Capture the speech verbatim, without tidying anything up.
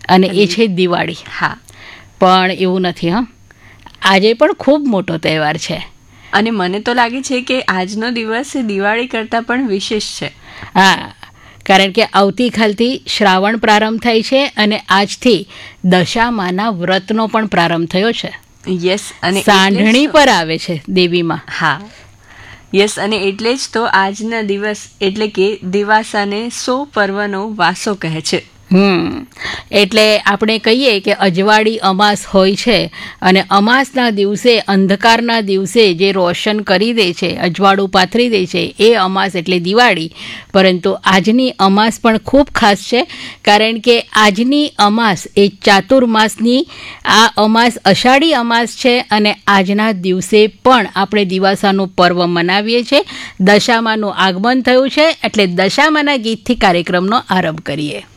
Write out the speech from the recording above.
અને એ છે દિવાળી. હા, પણ એવું નથી. હા, આજે પણ ખૂબ મોટો તહેવાર છે. અને મને તો લાગે છે કે આજનો દિવસ દિવાળી કરતાં પણ વિશેષ છે. હા, કારણ કે આવતીકાલથી શ્રાવણ પ્રારંભ થાય છે અને આજથી દશામાના વ્રતનો પણ પ્રારંભ થયો છે. યસ, અને સાંઢણી પર આવે છે દેવીમાં. હા, યસ, અને એટલે જ તો આજના દિવસ એટલે કે દિવાસાને સો પર્વનો વાસો કહે છે. હમ એટલે આપણે કહીએ કે અજવાળી અમાસ હોય છે અને અમાસના દિવસે, અંધકારના દિવસે જે રોશન કરી દે છે, અજવાળું પાથરી દે છે, એ અમાસ એટલે દિવાળી. પરંતુ આજની અમાસ પણ ખૂબ ખાસ છે, કારણ કે આજની અમાસ એ ચાતુર્માસની આ અમાસ અષાઢી અમાસ છે અને આજના દિવસે પણ આપણે દિવાસાનું પર્વ મનાવીએ છીએ. દશામાનું આગમન થયું છે એટલે દશામાના ગીતથી કાર્યક્રમનો આરંભ કરીએ.